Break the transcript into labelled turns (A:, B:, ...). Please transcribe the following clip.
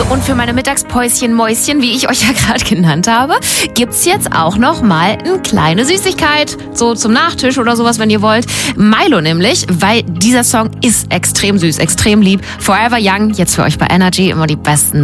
A: Und für meine Mittagspäuschen, Mäuschen, wie ich euch ja gerade genannt habe, gibt's jetzt auch noch mal eine kleine Süßigkeit. So zum Nachtisch oder sowas, wenn ihr wollt. Milo nämlich, weil dieser Song ist extrem süß, extrem lieb. Forever Young, jetzt für euch bei Energy, immer die besten